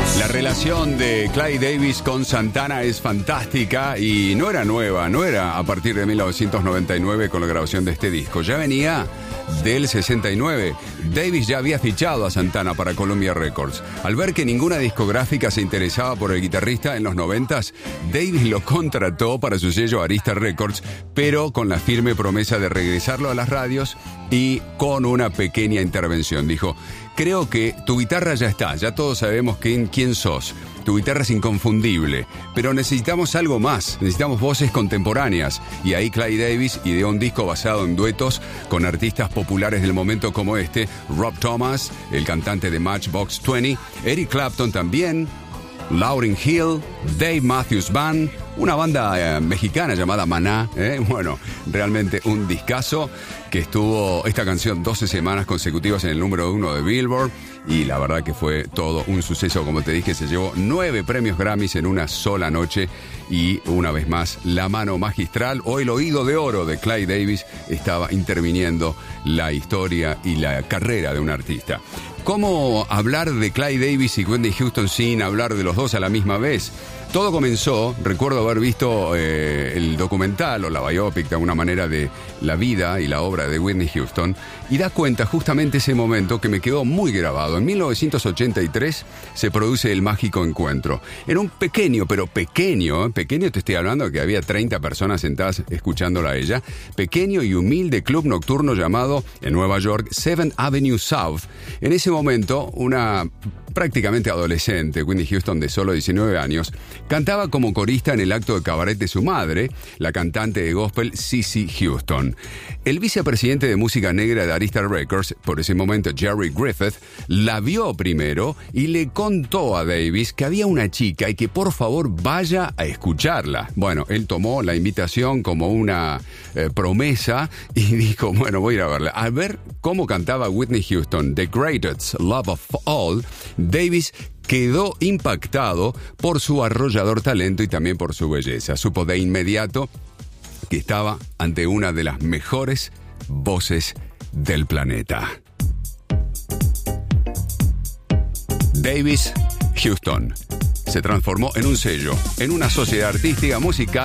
La relación de Clive Davis con Santana es fantástica y no era nueva, no era a partir de 1999 con la grabación de este disco, ya venía del 69. Davis ya había fichado a Santana para Columbia Records. Al ver que ninguna discográfica se interesaba por el guitarrista en los 90s, Davis lo contrató para su sello Arista Records, pero con la firme promesa de regresarlo a las radios y con una pequeña intervención. Dijo: creo que tu guitarra ya está, ya todos sabemos quién sos. Tu guitarra es inconfundible, pero necesitamos algo más, necesitamos voces contemporáneas. Y ahí Clive Davis ideó un disco basado en duetos con artistas populares del momento como este, Rob Thomas, el cantante de Matchbox 20, Eric Clapton también, Lauryn Hill, Dave Matthews Band, una banda mexicana llamada Maná. Bueno, realmente un discazo que estuvo esta canción 12 semanas consecutivas en el número 1 de Billboard. Y la verdad que fue todo un suceso. Como te dije, se llevó 9 premios Grammys en una sola noche. Y una vez más, la mano magistral o el oído de oro de Clive Davis estaba interviniendo la historia y la carrera de un artista. ¿Cómo hablar de Clive Davis y Whitney Houston sin hablar de los dos a la misma vez? Todo comenzó, recuerdo haber visto el documental o la biopic de alguna manera de la vida y la obra de Whitney Houston, y da cuenta justamente ese momento que me quedó muy grabado. En 1983 se produce el mágico encuentro. En un pequeño, pero pequeño te estoy hablando de que había 30 personas sentadas escuchándola a ella, pequeño y humilde club nocturno llamado en Nueva York 7th Avenue South. En ese momento, una prácticamente adolescente, Whitney Houston, de solo 19 años, cantaba como corista en el acto de cabaret de su madre, la cantante de gospel Cissy Houston. El vicepresidente de música negra de Arista Records, por ese momento Jerry Griffith, la vio primero y le contó a Davis que había una chica y que por favor vaya a escucharla. Bueno, él tomó la invitación como una promesa y dijo: bueno, voy a ir a verla. Al ver cómo cantaba Whitney Houston, The Greatest Love of All, Davis quedó impactado por su arrollador talento y también por su belleza. Supo de inmediato que estaba ante una de las mejores voces del planeta. Davis Houston se transformó en un sello, en una sociedad artística musical